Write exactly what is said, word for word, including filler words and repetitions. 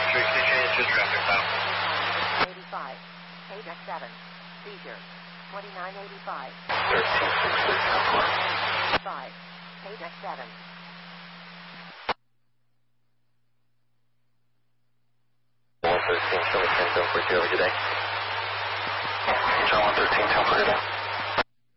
just traffic now. eighty-five, page X seven, seizure, twenty-nine eighty-five. thirteen sixty-six, five, page X seven. one thirteen, seven ten, go for zero today. John one thirteen, ten for today.